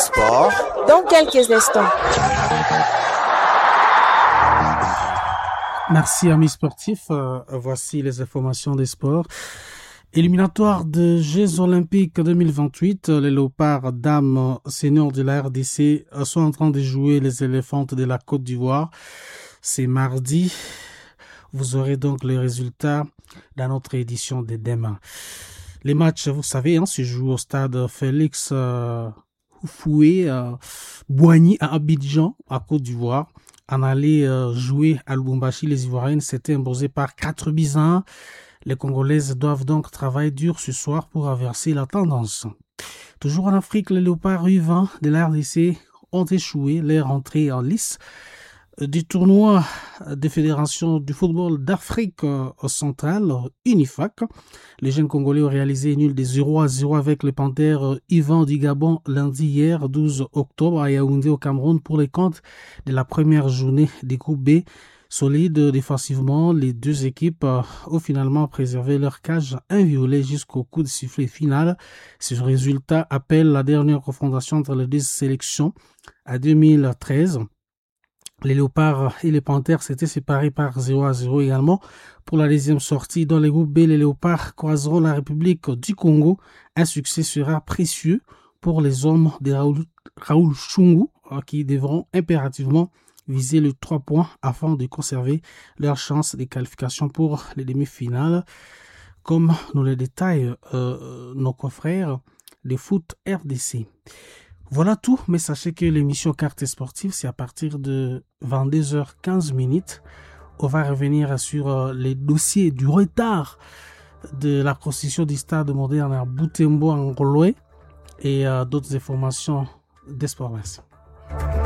sport dans quelques instants. Merci amis sportifs, voici les informations des sports. Éliminatoire des Jeux Olympiques 2028, les léopards dames seniors de la RDC sont en train de jouer les éléphantes de la Côte d'Ivoire. C'est mardi. Vous aurez donc les résultats dans notre édition de demain. Les matchs, vous savez, se jouent au stade Félix Houphouët Boigny à Abidjan, à Côte d'Ivoire. En aller jouer à Lubumbashi, les Ivoiriennes s'étaient imposées par 4-1. Les Congolaises doivent donc travailler dur ce soir pour inverser la tendance. Toujours en Afrique, les léopards U20 de la RDC ont échoué leur entrée en lice du tournoi des fédérations du football d'Afrique centrale, UNIFAC. Les jeunes Congolais ont réalisé nul des 0-0 avec les Panthères U20 du Gabon lundi hier 12 octobre à Yaoundé au Cameroun pour les comptes de la première journée des groupes B. Solides défensivement, les deux équipes ont finalement préservé leur cage inviolée jusqu'au coup de sifflet final. Ce résultat appelle la dernière confrontation entre les deux sélections à 2013. Les Léopards et les Panthères s'étaient séparés par 0-0 également. Pour la deuxième sortie dans les groupes B, les Léopards croiseront la République du Congo. Un succès sera précieux pour les hommes de Raoul Chungu qui devront impérativement viser les 3 points afin de conserver leur chance de qualification pour les demi-finales. Comme nous le détaillent nos confrères de Foot RDC. Voilà tout, mais sachez que l'émission Carte Sportive, c'est à partir de 22h15. On va revenir sur les dossiers du retard de la construction du stade moderne à Butembo en Ngolwe et d'autres informations des sports. Merci.